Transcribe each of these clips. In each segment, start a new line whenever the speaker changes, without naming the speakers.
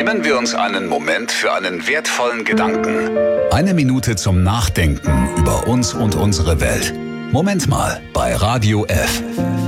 Nehmen wir uns einen Moment für einen wertvollen Gedanken. Eine Minute zum Nachdenken über uns und unsere Welt. Moment mal bei Radio F.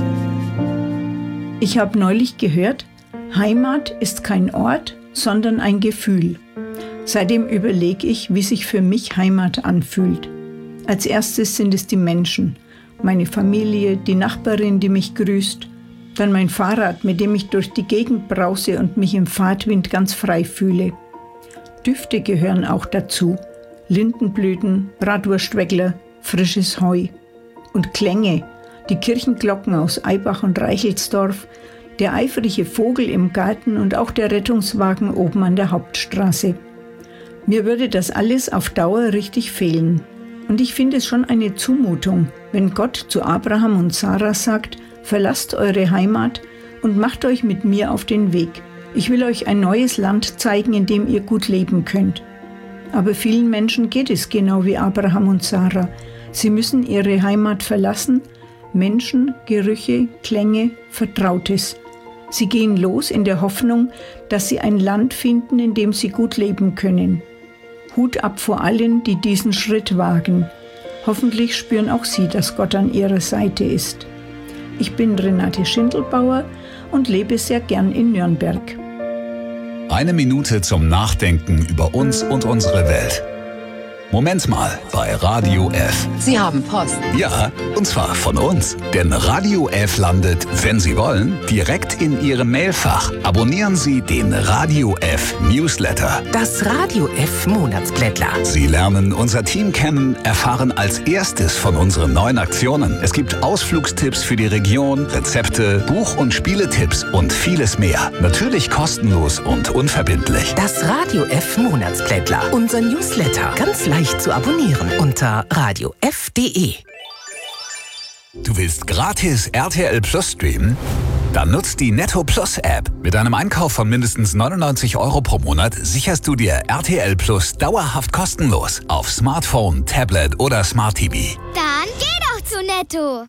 Ich habe neulich gehört, Heimat ist kein Ort, sondern ein Gefühl. Seitdem überlege ich, wie sich für mich Heimat anfühlt. Als erstes sind es die Menschen, meine Familie, die Nachbarin, die mich grüßt, dann mein Fahrrad, mit dem ich durch die Gegend brause und mich im Fahrtwind ganz frei fühle. Düfte gehören auch dazu, Lindenblüten, Bratwurstweckler, frisches Heu. Und Klänge, die Kirchenglocken aus Eibach und Reichelsdorf, der eifrige Vogel im Garten und auch der Rettungswagen oben an der Hauptstraße. Mir würde das alles auf Dauer richtig fehlen. Und ich finde es schon eine Zumutung, wenn Gott zu Abraham und Sarah sagt, verlasst eure Heimat und macht euch mit mir auf den Weg. Ich will euch ein neues Land zeigen, in dem ihr gut leben könnt. Aber vielen Menschen geht es genau wie Abraham und Sarah. Sie müssen ihre Heimat verlassen, Menschen, Gerüche, Klänge, Vertrautes. Sie gehen los in der Hoffnung, dass sie ein Land finden, in dem sie gut leben können. Hut ab vor allen, die diesen Schritt wagen. Hoffentlich spüren auch sie, dass Gott an ihrer Seite ist. Ich bin Renate Schindelbauer und lebe sehr gern in Nürnberg.
Eine Minute zum Nachdenken über uns und unsere Welt. Moment mal bei Radio F.
Sie haben Post.
Ja, und zwar von uns. Denn Radio F landet, wenn Sie wollen, direkt in Ihrem Mailfach. Abonnieren Sie den Radio F Newsletter.
Das Radio F Monatsblättler.
Sie lernen unser Team kennen, erfahren als erstes von unseren neuen Aktionen. Es gibt Ausflugstipps für die Region, Rezepte, Buch- und Spieletipps und vieles mehr. Natürlich kostenlos und unverbindlich.
Das Radio F Monatsblättler. Unser Newsletter. Ganz leicht zu abonnieren unter radiof.de.
Du willst gratis RTL Plus streamen? Dann nutzt die Netto Plus App. Mit einem Einkauf von mindestens 99 € pro Monat sicherst du dir RTL Plus dauerhaft kostenlos auf Smartphone, Tablet oder Smart TV.
Dann geh doch zu Netto.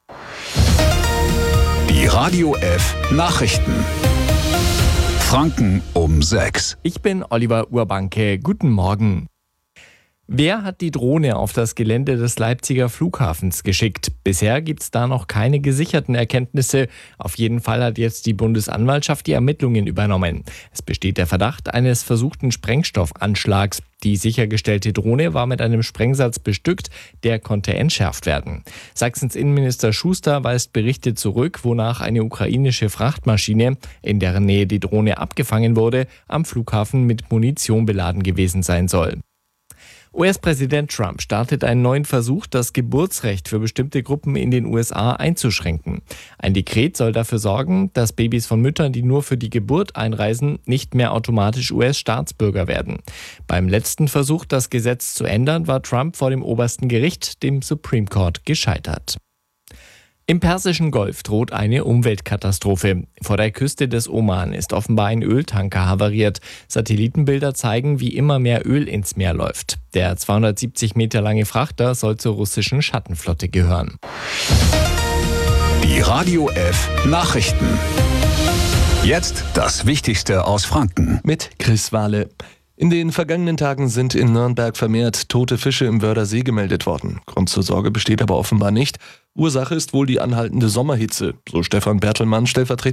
Die Radio F Nachrichten. Franken um 6.
Ich bin Oliver Urbanke. Guten Morgen. Wer hat die Drohne auf das Gelände des Leipziger Flughafens geschickt? Bisher gibt es da noch keine gesicherten Erkenntnisse. Auf jeden Fall hat jetzt die Bundesanwaltschaft die Ermittlungen übernommen. Es besteht der Verdacht eines versuchten Sprengstoffanschlags. Die sichergestellte Drohne war mit einem Sprengsatz bestückt, der konnte entschärft werden. Sachsens Innenminister Schuster weist Berichte zurück, wonach eine ukrainische Frachtmaschine, in deren Nähe die Drohne abgefangen wurde, am Flughafen mit Munition beladen gewesen sein soll. US-Präsident Trump startet einen neuen Versuch, das Geburtsrecht für bestimmte Gruppen in den USA einzuschränken. Ein Dekret soll dafür sorgen, dass Babys von Müttern, die nur für die Geburt einreisen, nicht mehr automatisch US-Staatsbürger werden. Beim letzten Versuch, das Gesetz zu ändern, war Trump vor dem obersten Gericht, dem Supreme Court, gescheitert. Im Persischen Golf droht eine Umweltkatastrophe. Vor der Küste des Oman ist offenbar ein Öltanker havariert. Satellitenbilder zeigen, wie immer mehr Öl ins Meer läuft. Der 270 Meter lange Frachter soll zur russischen Schattenflotte gehören.
Die Radio F Nachrichten. Jetzt das Wichtigste aus Franken.
Mit Chris Wahle. In den vergangenen Tagen sind in Nürnberg vermehrt tote Fische im Wörthersee gemeldet worden. Grund zur Sorge besteht aber offenbar nicht. Ursache ist wohl die anhaltende Sommerhitze, so Stefan Bertelmann, Stellvertreter